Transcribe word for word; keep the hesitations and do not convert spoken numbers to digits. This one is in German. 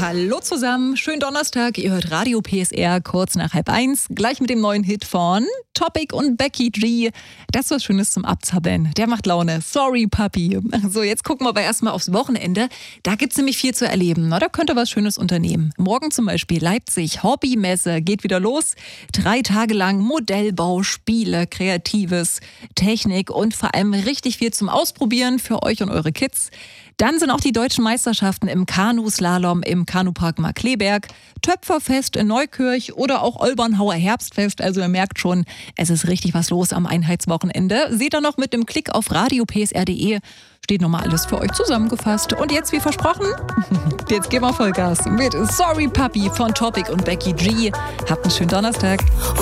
Hallo zusammen, schönen Donnerstag. Ihr hört Radio P S R kurz nach halb eins. Gleich mit dem neuen Hit von Topic und Becky G. Das ist was Schönes zum Abzappeln. Der macht Laune. Sorry, Papi. So, jetzt gucken wir aber erstmal aufs Wochenende. Da gibt es nämlich viel zu erleben. Na, da könnt ihr was Schönes unternehmen. Morgen zum Beispiel Leipzig Hobbymesse geht wieder los. Drei Tage lang Modellbau, Spiele, Kreatives, Technik und vor allem richtig viel zum Ausprobieren für euch und eure Kids. Dann sind auch die deutschen Meisterschaften im Kanuslalom im Kanupark Markkleeberg, Töpferfest in Neukirch oder auch Olbernhauer Herbstfest. Also ihr merkt schon, es ist richtig was los am Einheitswochenende. Seht ihr noch mit dem Klick auf radio p s r punkt d e. Steht nochmal alles für euch zusammengefasst. Und jetzt, wie versprochen, jetzt geben wir Vollgas mit Sorry Papi von Topic und Becky G. Habt einen schönen Donnerstag.